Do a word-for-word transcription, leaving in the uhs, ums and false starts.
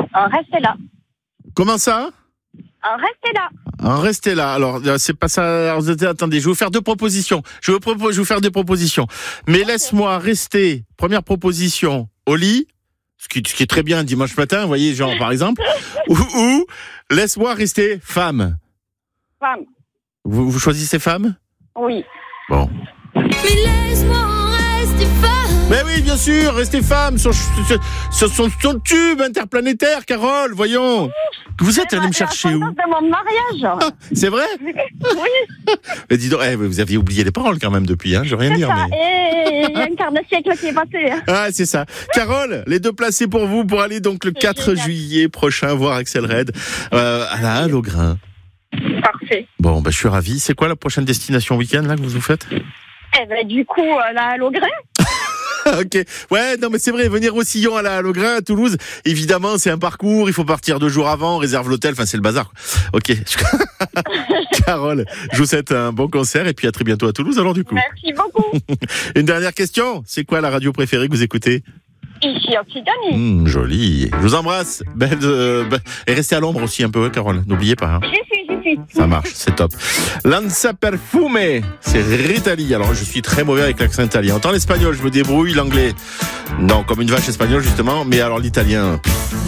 En restez là. Comment ça? En restez là. En restez là. Alors, c'est pas ça. Alors, attendez, je vais vous faire deux propositions. Je vais vous, propos... je vais vous faire des propositions. Mais okay. Laisse-moi rester. Première proposition, au lit. Ce qui, ce qui est très bien dimanche matin, vous voyez, genre, par exemple. ou, ou, laisse-moi rester femme. Femme. Vous, vous choisissez femme? Oui. Bon. Mais laisse-moi rester femme. Mais oui, bien sûr, restez femme sur, sur, sur son, son tube interplanétaire, Carole, voyons. Vous êtes allé me chercher où? C'est mon mariage. Ah, c'est vrai? Oui. Mais dis donc, eh, vous aviez oublié les paroles quand même depuis, hein, je veux rien c'est dire. Ça. Mais... Et il y a un quart de siècle qui est passé. Ah, c'est ça. Carole, les deux placés pour vous pour aller donc le quatre juillet prochain voir Axel Red euh, à la Halle au Grain. Parfait. Bon, bah, je suis ravi. C'est quoi la prochaine destination week-end là que vous vous faites? Eh ben, du coup, euh, la Halle au Grain. Ok, ouais, non mais c'est vrai, venir au Sillon à la Halle au Grain à Toulouse, évidemment c'est un parcours, il faut partir deux jours avant, on réserve l'hôtel, enfin c'est le bazar. Ok, Carole, je vous souhaite un bon concert et puis à très bientôt à Toulouse alors du coup. Merci beaucoup. Une dernière question, c'est quoi la radio préférée que vous écoutez? Ici Occitanie. Mmh, joli, je vous embrasse, belle, euh, belle... et restez à l'ombre aussi un peu, Carole, n'oubliez pas. Hein. J'y suis, j'y suis. Ça marche, c'est top. Lanza Perfume, c'est Rita Lee. Alors je suis très mauvais avec l'accent italien. Autant l'espagnol, je me débrouille, l'anglais, non, comme une vache espagnole justement, mais alors l'italien... Pff.